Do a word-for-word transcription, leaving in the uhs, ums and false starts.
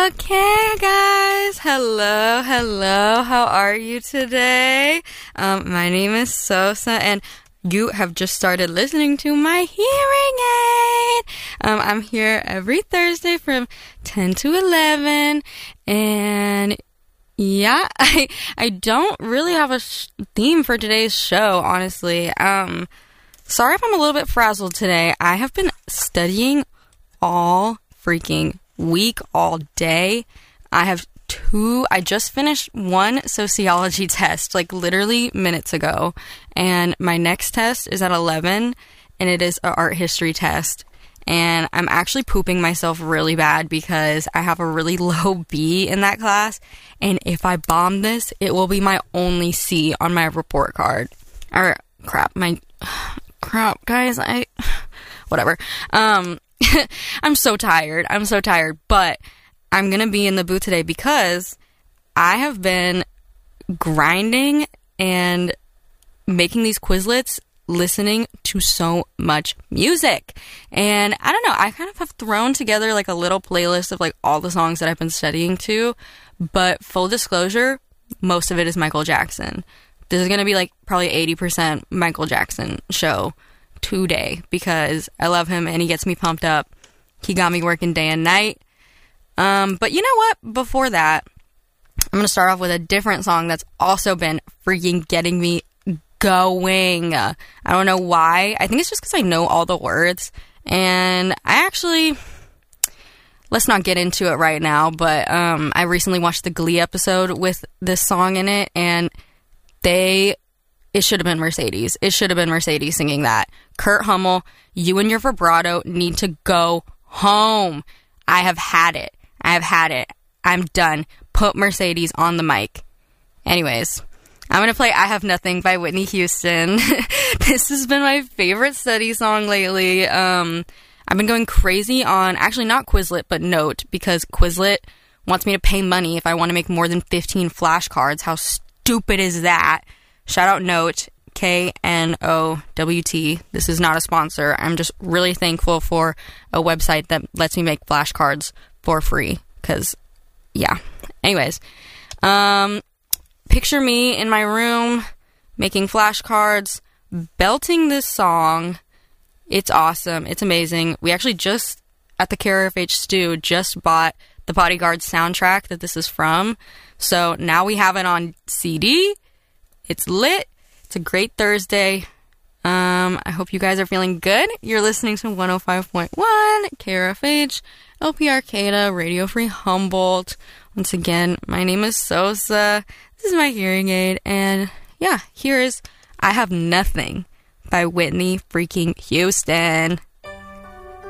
Okay, guys. Hello, hello. How are you today? Um, my name is Sosa, and you have just started listening to my hearing aid. Um, I'm here every Thursday from ten to eleven, and yeah, I I don't really have a sh- theme for today's show, honestly. Um, sorry if I'm a little bit frazzled today. I have been studying all freaking week, all day. I have two, I just finished one sociology test, like literally minutes ago, and my next test is at eleven, and it is an art history test, and I'm actually pooping myself really bad because I have a really low B in that class, and if I bomb this, it will be my only C on my report card. Or, crap, my, crap, guys, I, whatever, um, I'm so tired. I'm so tired, but I'm going to be in the booth today because I have been grinding and making these Quizlets listening to so much music. And I don't know, I kind of have thrown together like a little playlist of like all the songs that I've been studying to, but full disclosure, most of it is Michael Jackson. This is going to be like probably eighty percent Michael Jackson show today because I love him and he gets me pumped up. He got me working day and night. Um, but you know what? Before that, I'm going to start off with a different song that's also been freaking getting me going. I don't know why. I think it's just because I know all the words. And I actually, let's not get into it right now, but um, I recently watched the Glee episode with this song in it, and they... It should have been Mercedes. It should have been Mercedes singing that. Kurt Hummel, you and your vibrato need to go home. I have had it. I have had it. I'm done. Put Mercedes on the mic. Anyways, I'm going to play I Have Nothing by Whitney Houston. This has been my favorite study song lately. Um, I've been going crazy on, actually not Quizlet, but Note, because Quizlet wants me to pay money if I want to make more than fifteen flashcards. How stupid is that? Shout out Note, K N O W T. This is not a sponsor. I'm just really thankful for a website that lets me make flashcards for free. Because, yeah. Anyways, um, picture me in my room making flashcards, belting this song. It's awesome. It's amazing. We actually just, at the K R F H Stew, just bought the Bodyguard soundtrack that this is from. So now we have it on C D. It's lit. It's a great Thursday. Um, I hope you guys are feeling good. You're listening to one oh five point one K R F H, L P Arcata, Radio Free Humboldt. Once again, my name is Sosa. This is my hearing aid. And yeah, here is I Have Nothing by Whitney freaking Houston.